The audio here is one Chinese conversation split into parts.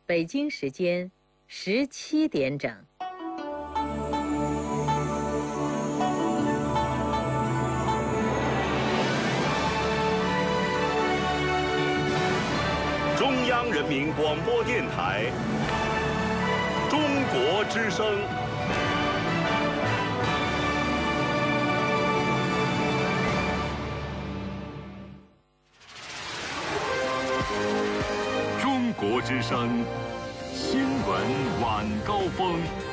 北京时间17点整。 中央人民广播电台中国之声。中国之声新闻晚高峰。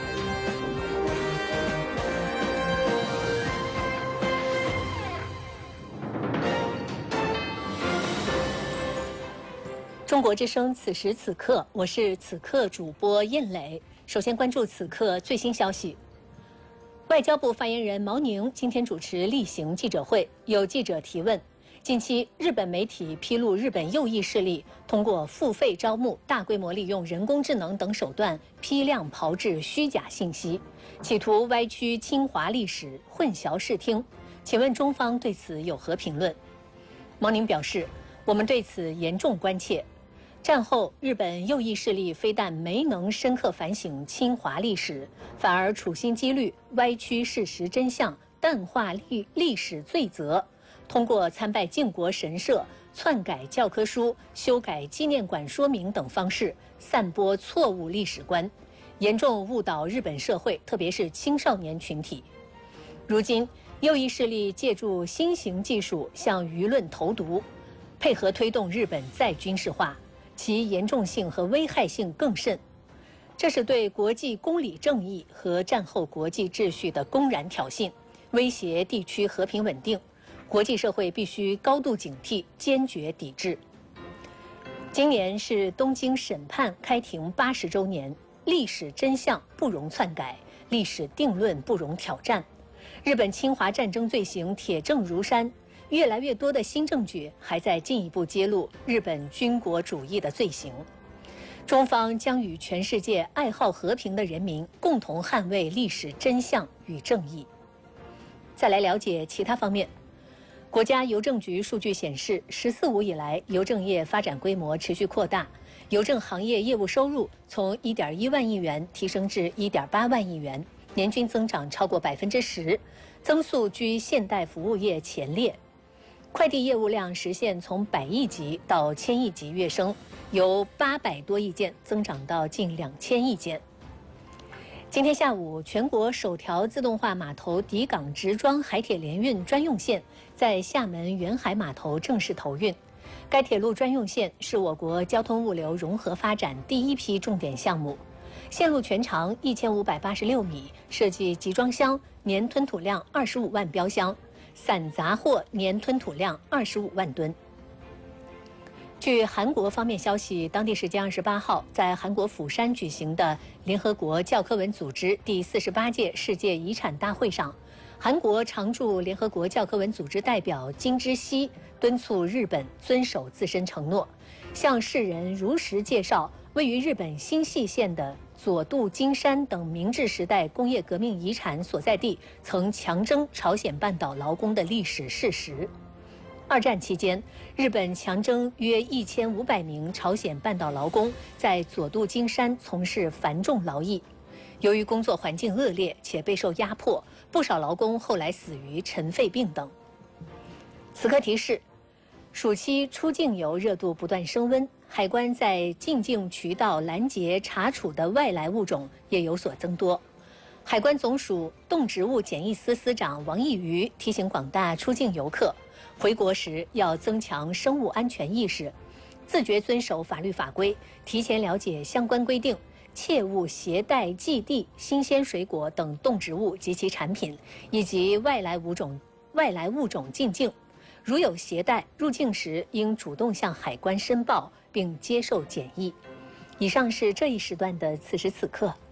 中国之声此时此刻，我是此刻主播燕磊。首先关注此刻最新消息。外交部发言人毛宁今天主持例行记者会，有记者提问：近期日本媒体披露日本右翼势力通过付费招募、大规模利用人工智能等手段批量炮制虚假信息，企图歪曲侵华历史、混淆视听。请问中方对此有何评论？毛宁表示，我们对此严重关切。战后，日本右翼势力非但没能深刻反省侵华历史，反而处心积虑歪曲事实真相、淡化历史罪责，通过参拜靖国神社、篡改教科书、修改纪念馆说明等方式，散播错误历史观，严重误导日本社会，特别是青少年群体。如今，右翼势力借助新型技术向舆论投毒，配合推动日本再军事化，其严重性和危害性更甚。这是对国际公理正义和战后国际秩序的公然挑衅，威胁地区和平稳定。国际社会必须高度警惕，坚决抵制。今年是东京审判开庭80周年，历史真相不容篡改，历史定论不容挑战。日本侵华战争罪行铁证如山，越来越多的新证据还在进一步揭露日本军国主义的罪行。中方将与全世界爱好和平的人民共同捍卫历史真相与正义。再来了解其他方面。国家邮政局数据显示，“14五”以来，邮政业发展规模持续扩大，邮政行业业务收入从1.1万亿元提升至1.8万亿元，年均增长超过10%，增速居现代服务业前列。快递业务量实现从100亿级到1000亿级跃升，由800多亿件增长到近2000亿件。今天下午，全国首条自动化码头抵港直装海铁联运专用线在厦门远海码头正式投运。该铁路专用线是我国交通物流融合发展第一批重点项目，线路全长1586米，设计集装箱年吞吐量25万标箱，散杂货年吞吐量25万吨。据韩国方面消息，当地时间28号，在韩国釜山举行的联合国教科文组织第48届世界遗产大会上，韩国常驻联合国教科文组织代表金之熙敦促日本遵守自身承诺，向世人如实介绍位于日本新舄县的佐渡金山等明治时代工业革命遗产所在地曾强征朝鲜半岛劳工的历史事实。二战期间，日本强征约1500名朝鲜半岛劳工在佐渡金山从事繁重劳役，由于工作环境恶劣且备受压迫，不少劳工后来死于尘肺病等。此刻提示，暑期出境游热度不断升温，海关在进境渠道拦截查处的外来物种也有所增多。海关总署动植物检疫司司长王义瑜提醒广大出境游客，回国时要增强生物安全意识，自觉遵守法律法规，提前了解相关规定，切勿携带寄递、新鲜水果等动植物及其产品，以及外来物种进境。如有携带，入境时应主动向海关申报并接受检疫。以上是这一时段的此时此刻。